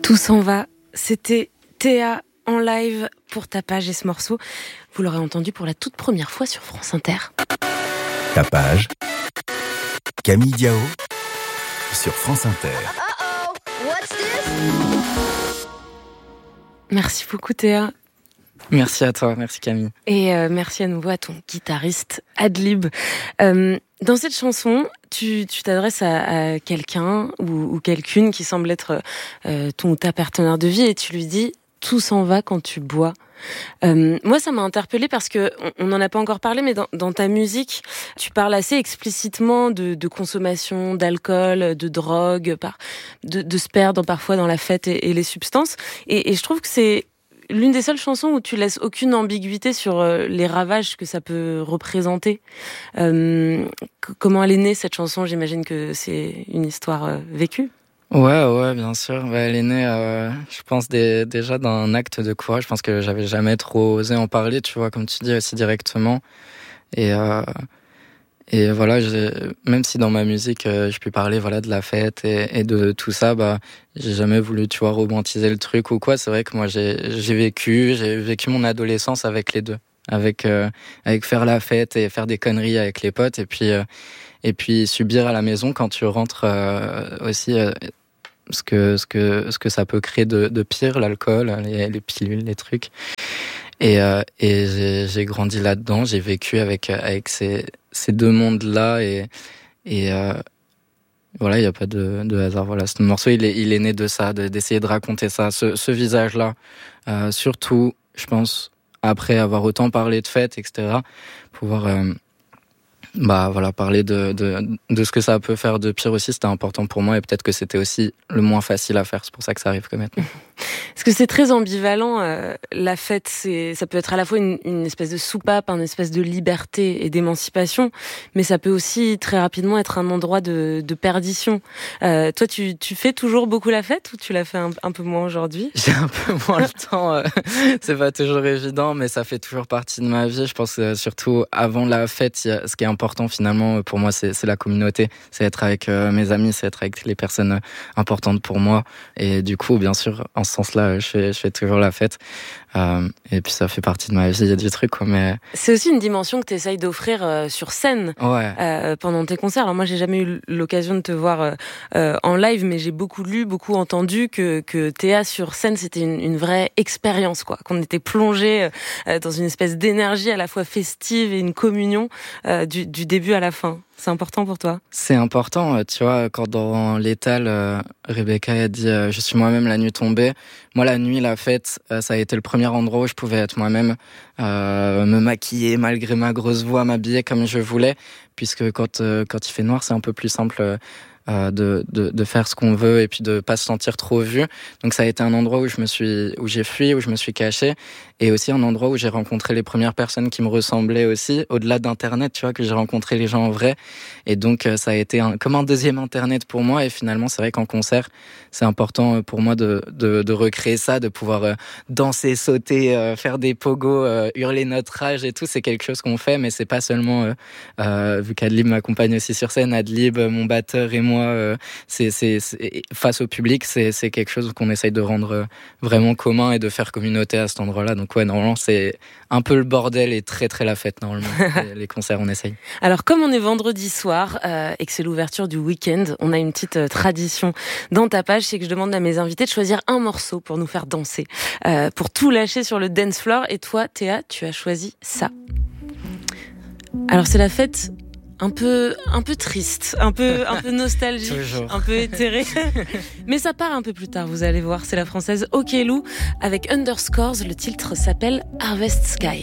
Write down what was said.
Tout s'en va, c'était Théa en live pour Tapage et ce morceau, vous l'aurez entendu pour la toute première fois sur France Inter. Tapage, Camille Diao sur France Inter. Merci beaucoup Théa. Merci à toi, merci Camille. Et merci à nouveau à ton guitariste Adlib. Dans cette chanson, tu t'adresses à quelqu'un ou quelqu'une qui semble être ton ou ta partenaire de vie et tu lui dis « tout s'en va quand tu bois ». Moi, ça m'a interpellée parce que on n'en a pas encore parlé, mais dans ta musique, tu parles assez explicitement de consommation d'alcool, de drogue, de se perdre parfois dans la fête et les substances. Et je trouve que c'est l'une des seules chansons où tu laisses aucune ambiguïté sur les ravages que ça peut représenter. Comment elle est née cette chanson ? J'imagine que c'est une histoire vécue. Ouais, bien sûr. Elle est née, je pense, déjà d'un acte de courage. Je pense que j'avais jamais trop osé en parler, tu vois, comme tu dis, aussi directement. Et voilà, même si dans ma musique, je peux parler, voilà, de la fête et de tout ça, j'ai jamais voulu, tu vois, romantiser le truc ou quoi. C'est vrai que moi, j'ai vécu mon adolescence avec les deux. Avec faire la fête et faire des conneries avec les potes et puis subir à la maison quand tu rentres aussi ce que ça peut créer de pire, l'alcool, les pilules, les trucs. Et j'ai grandi là-dedans, j'ai vécu avec ces deux mondes-là et voilà, il y a pas de hasard. Voilà, ce morceau il est né de ça, d'essayer de raconter ça, ce visage-là, surtout, je pense, après avoir autant parlé de fêtes, etc., pouvoir voilà, parler de ce que ça peut faire de pire aussi, c'était important pour moi et peut-être que c'était aussi le moins facile à faire, c'est pour ça que ça arrive que maintenant. Parce que c'est très ambivalent, la fête, ça peut être à la fois une espèce de soupape, une espèce de liberté et d'émancipation, mais ça peut aussi très rapidement être un endroit de perdition. Toi, tu fais toujours beaucoup la fête ou tu la fais un peu moins aujourd'hui ? J'ai un peu moins le temps, c'est pas toujours évident, mais ça fait toujours partie de ma vie. Je pense que surtout avant la fête, ce qui est important finalement pour moi, c'est la communauté, c'est être avec mes amis, c'est être avec les personnes importantes pour moi. Et du coup, bien sûr, en ce sens-là, je fais toujours la fête. Et puis ça fait partie de ma vie du truc, quoi. Mais c'est aussi une dimension que tu essayes d'offrir sur scène, ouais. Pendant tes concerts. Alors moi, j'ai jamais eu l'occasion de te voir en live, mais j'ai beaucoup lu, beaucoup entendu que Théa sur scène, c'était une vraie expérience, quoi. Qu'on était plongé dans une espèce d'énergie à la fois festive et une communion du début à la fin. C'est important pour toi ? C'est important, tu vois, quand dans l'étal, Rebecca a dit « Je suis moi-même la nuit tombée ». Moi, la nuit, la fête, ça a été le premier endroit où je pouvais être moi-même, me maquiller malgré ma grosse voix, m'habiller comme je voulais, puisque quand il fait noir, c'est un peu plus simple de faire ce qu'on veut et puis de pas se sentir trop vu. Donc ça a été un endroit où j'ai fui, où je me suis caché, et aussi un endroit où j'ai rencontré les premières personnes qui me ressemblaient aussi, au-delà d'Internet, tu vois, que j'ai rencontré les gens en vrai. Et donc ça a été comme un deuxième Internet pour moi. Et finalement, c'est vrai qu'en concert, c'est important pour moi de recréer ça, de pouvoir danser, sauter, faire des pogos, hurler notre rage et tout. C'est quelque chose qu'on fait, mais c'est pas seulement vu qu'Adlib m'accompagne aussi sur scène, Adlib, mon batteur et moi, c'est face au public, c'est quelque chose qu'on essaye de rendre vraiment commun et de faire communauté à cet endroit-là. Donc ouais, normalement, c'est un peu le bordel et très très la fête, normalement. Les concerts, on essaye. Alors, comme on est vendredi soir et que c'est l'ouverture du week-end, on a une petite tradition dans Tapage, c'est que je demande à mes invités de choisir un morceau pour nous faire danser, pour tout lâcher sur le dance floor. Et toi, Théa, tu as choisi ça. Alors, c'est la fête un peu triste, un peu nostalgique, un peu éthéré. Mais ça part un peu plus tard, vous allez voir. C'est la française Okelou avec Underscores. Le titre s'appelle Harvest Sky.